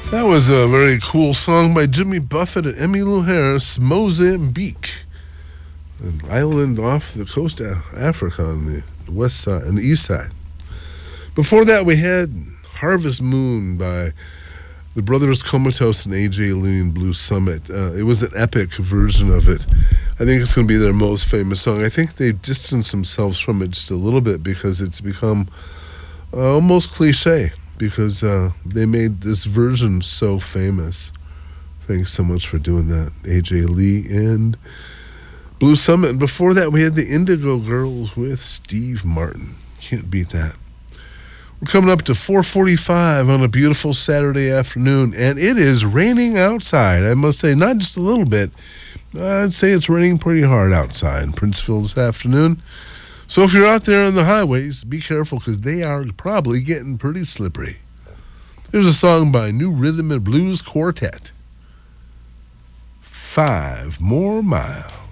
That was a very cool song by Jimmy Buffett and Emmylou Harris, Mozambique, an island off the coast of Africa on the west side and the east side. Before that, we had Harvest Moon by the Brothers Comatose and AJ Lee and Blue Summit. It was an epic version of it. I think it's going to be their most famous song. I think they've distanced themselves from it just a little bit because it's become almost cliche, because they made this version so famous. Thanks so much for doing that, AJ Lee and Blue Summit. And before that, we had the Indigo Girls with Steve Martin. Can't beat that. We're coming up to 4:45 on a beautiful Saturday afternoon, and it is raining outside. I must say, not just a little bit. I'd say it's raining pretty hard outside in Princeville this afternoon. So if you're out there on the highways, be careful, because they are probably getting pretty slippery. Here's a song by New Rhythm and Blues Quartet, 5 More Miles.